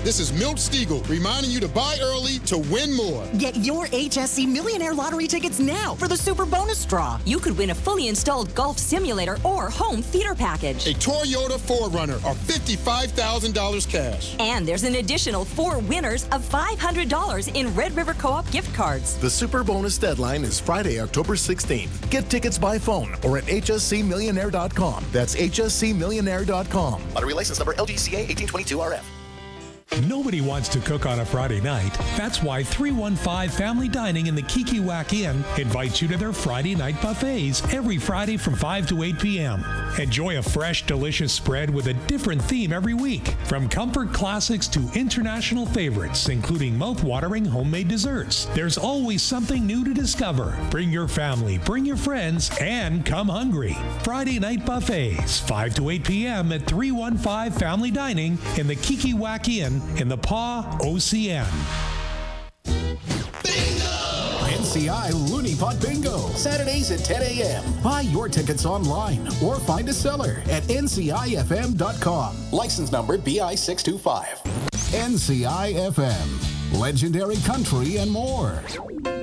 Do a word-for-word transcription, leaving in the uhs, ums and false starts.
This is Milt Stiegel reminding you to buy early to win more. Get your H S C Millionaire Lottery tickets now for the Super Bonus Draw. You could win a fully installed golf simulator or home theater package. A Toyota four runner or fifty-five thousand dollars cash. And there's an additional four winners of five hundred dollars in Red River Co-op gift cards. The Super Bonus deadline is Friday, October sixteenth. Get tickets by phone or at H S C millionaire dot com. That's H S C millionaire dot com. Lottery license number L G C A eighteen twenty-two R F. Nobody wants to cook on a Friday night. That's why three one five Family Dining in the Kikiwak Inn invites you to their Friday night buffets every Friday from five to eight p.m. Enjoy a fresh, delicious spread with a different theme every week. From comfort classics to international favorites, including mouth-watering homemade desserts. There's always something new to discover. Bring your family, bring your friends, and come hungry. Friday night buffets, five to eight p.m. at three one five Family Dining in the Kikiwak Inn in the Paw O C N. N C I Looney Pot Bingo, Saturdays at ten a.m. Buy your tickets online or find a seller at N C I F M dot com. License number B I six two five. N C I F M, legendary country and more.